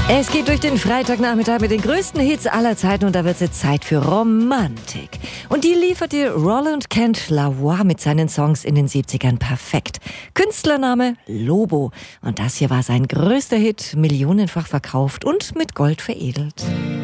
Es geht durch den Freitagnachmittag mit den größten Hits aller Zeiten und da wird es jetzt Zeit für Romantik. Und die liefert dir Roland Kent Lavoie mit seinen Songs in den 70ern perfekt. Künstlername Lobo. Und das hier war sein größter Hit, millionenfach verkauft und mit Gold veredelt.